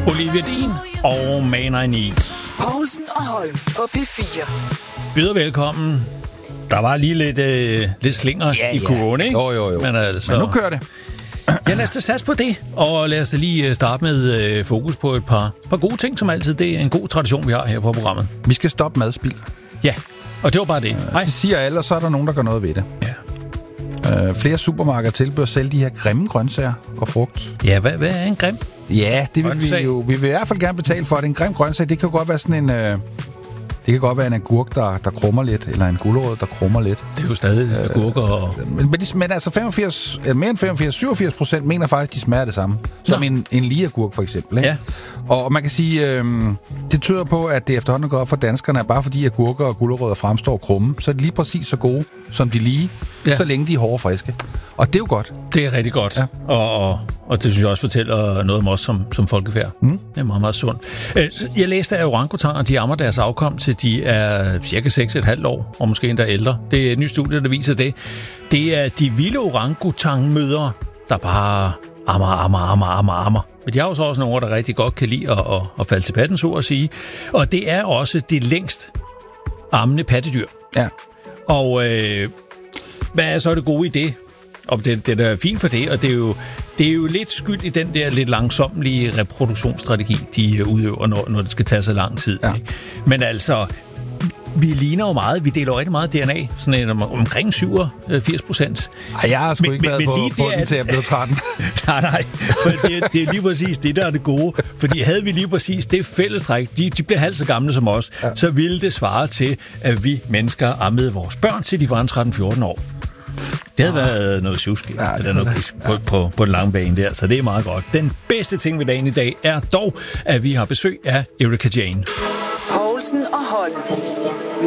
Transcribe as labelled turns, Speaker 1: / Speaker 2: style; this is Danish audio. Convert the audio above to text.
Speaker 1: Olivia Dean og Man I Need.
Speaker 2: Poulsen og Holm på P4.
Speaker 1: Byder velkommen. Der var lige lidt slinger i kurven, ikke?
Speaker 3: Jo.
Speaker 1: Men
Speaker 3: nu kører det.
Speaker 1: Ja, lad os da satse på det. Og lad os da lige starte med fokus på et par gode ting, som altid. Det er en god tradition, vi har her på programmet.
Speaker 3: Vi skal stoppe madspild.
Speaker 1: Ja, og det var bare det.
Speaker 3: Det siger alle, og så er der nogen, der gør noget ved det.
Speaker 1: Ja.
Speaker 3: Flere supermarkeder tilbyder selv de her grimme grøntsager og frugt.
Speaker 1: Ja, hvad er en grim?
Speaker 3: Ja, det vil vi jo. Vi vil i hvert fald gerne betale for det. En grim grøntsag, det kan jo godt være sådan en... Det kan godt være en agurk, der krummer lidt, eller en gulerod, der krummer lidt.
Speaker 1: Det er jo stadig agurker og...
Speaker 3: Men altså mere end 85-87% mener faktisk, de smager det samme. Som en lige agurk, for eksempel. Ikke?
Speaker 1: Ja.
Speaker 3: Og man kan sige, det tyder på, at det efterhånden går op for danskerne, at bare fordi agurker og gulerødder fremstår krumme, så er de lige præcis så gode, som de lige, så længe de er hårde og friske. Og det er jo godt.
Speaker 1: Det er rigtig godt. Ja. Og det synes jeg også fortæller noget om os som folkefærd. Det er meget, meget sundt. Jeg læste, at orangutanger, de ammer deres afkom til de er cirka 6,5 år, og måske endda ældre. Det er et nyt studie, der viser det. Det er de vilde orangutangmødre, der bare ammer. Men de har jo så også nogle, der rigtig godt kan lide at falde til patten, så at sige. Og det er også det længst ammende pattedyr.
Speaker 3: Ja.
Speaker 1: Og hvad er så det gode i det? Og det er fint for det, og det er jo lidt skyld i den der lidt langsommelige reproduktionsstrategi, de udøver, når det skal tage så lang tid.
Speaker 3: Ja.
Speaker 1: Ikke? Men altså, vi ligner jo meget, vi deler jo rigtig meget DNA, sådan omkring 87%.
Speaker 3: Ej, jeg har sgu ikke været på den til at blive 13.
Speaker 1: Nej, for det er lige præcis det, der er det gode. Fordi havde vi lige præcis det fællestræk, de bliver halvt så gamle som os, så ville det svare til, at vi mennesker ammede vores børn til de var 13-14 år. Det havde været noget tjusk, eller noget på den lange bane der, så det er meget godt. Den bedste ting ved dagen i dag er dog, at vi har besøg af Erika Jane.
Speaker 2: Poulsen og Holm.